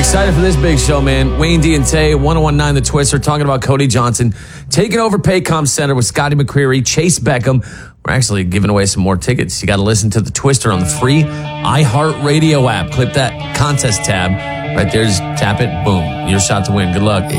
Excited for this big show, man. Wayne D and Tay, 1019 The Twister, talking about Cody Johnson taking over Paycom Center with Scotty McCreery, Chase Beckham. We're actually giving away some more tickets. You got to listen to The Twister on the free iHeartRadio app. Click that contest tab. Right there, just tap it. Boom. Your shot to win. Good luck.